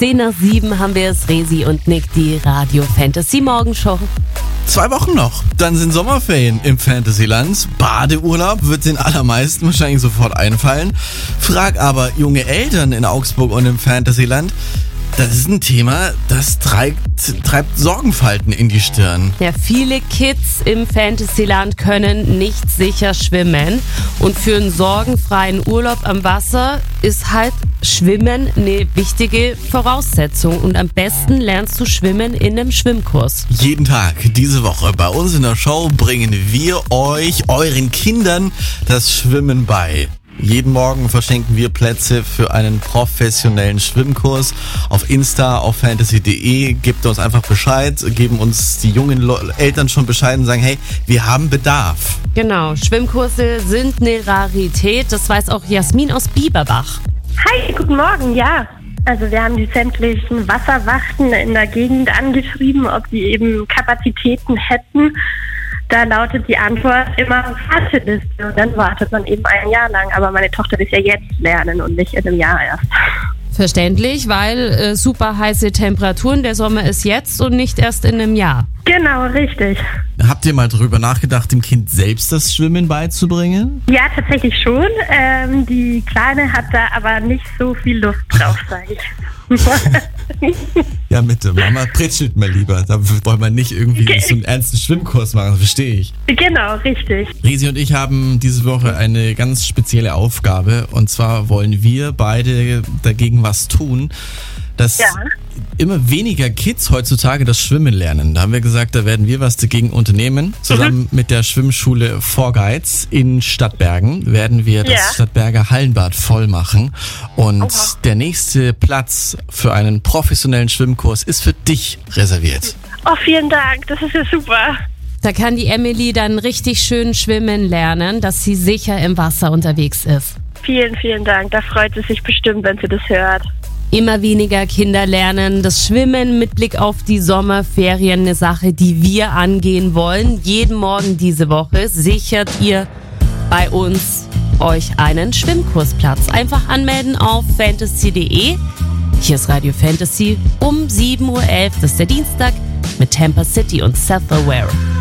10:07 haben wir es, Resi und Nick, die Radio Fantasy Morgenshow. 2 Wochen noch, dann sind Sommerferien im Fantasyland. Badeurlaub wird den allermeisten wahrscheinlich sofort einfallen. Frag aber junge Eltern in Augsburg und im Fantasyland. Das ist ein Thema, das treibt Sorgenfalten in die Stirn. Ja, viele Kids im Fantasyland können nicht sicher schwimmen. Und für einen sorgenfreien Urlaub am Wasser ist halt Schwimmen eine wichtige Voraussetzung. Und am besten lernst du schwimmen in einem Schwimmkurs. Jeden Tag diese Woche bei uns in der Show bringen wir euch, euren Kindern, das Schwimmen bei. Jeden Morgen verschenken wir Plätze für einen professionellen Schwimmkurs. Auf Insta, auf fantasy.de, gebt uns einfach Bescheid, geben uns die jungen Eltern schon Bescheid und sagen, hey, wir haben Bedarf. Genau, Schwimmkurse sind eine Rarität, das weiß auch Jasmin aus Bieberbach. Hi, guten Morgen, ja. Also wir haben die sämtlichen Wasserwachten in der Gegend angeschrieben, ob die eben Kapazitäten hätten. Da lautet die Antwort immer Warteliste und dann wartet man eben ein Jahr lang. Aber meine Tochter will ja jetzt lernen und nicht in einem Jahr erst. Verständlich, weil super heiße Temperaturen, der Sommer ist jetzt und nicht erst in einem Jahr. Genau, richtig. Habt ihr mal drüber nachgedacht, dem Kind selbst das Schwimmen beizubringen? Ja, tatsächlich schon. Die Kleine hat da aber nicht so viel Lust drauf, sage ich. Ja, mit der Mama pritschelt mal lieber. Da wollen wir nicht irgendwie so einen ernsten Schwimmkurs machen, verstehe ich. Genau, richtig. Risi und ich haben diese Woche eine ganz spezielle Aufgabe. Und zwar wollen wir beide dagegen was tun, dass immer weniger Kids heutzutage das Schwimmen lernen. Da haben wir gesagt, da werden wir was dagegen unternehmen. Zusammen mit der Schwimmschule Vorgeiz in Stadtbergen werden wir das Stadtberger Hallenbad voll machen. Und der nächste Platz für einen professionellen Schwimmkurs ist für dich reserviert. Oh, vielen Dank, das ist ja super. Da kann die Emily dann richtig schön schwimmen lernen, dass sie sicher im Wasser unterwegs ist. Vielen, vielen Dank. Da freut sie sich bestimmt, wenn sie das hört. Immer weniger Kinder lernen das Schwimmen mit Blick auf die Sommerferien, eine Sache, die wir angehen wollen. Jeden Morgen diese Woche sichert ihr bei uns euch einen Schwimmkursplatz. Einfach anmelden auf fantasy.de. Hier ist Radio Fantasy um 7:11 Uhr. Das ist der Dienstag mit Tampa City und Seth Aware.